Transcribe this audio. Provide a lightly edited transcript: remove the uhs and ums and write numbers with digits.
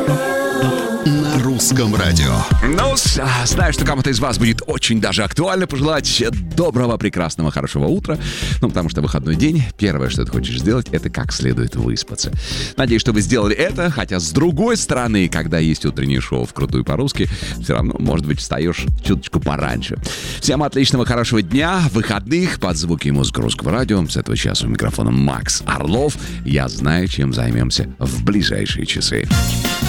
На русском радио. Ну, знаю, что кому-то из вас будет очень даже актуально пожелать доброго, прекрасного, хорошего утра. Ну, потому что выходной день, первое, что ты хочешь сделать, это как следует выспаться. Надеюсь, что вы сделали это, хотя с другой стороны, когда есть утреннее шоу «Вкрутую по-русски», все равно, может быть, встаешь чуточку пораньше. Всем отличного, хорошего дня, выходных, под звуки и музыку русского радио. С этого часа у микрофона Макс Орлов. Я знаю, чем займемся в ближайшие часы.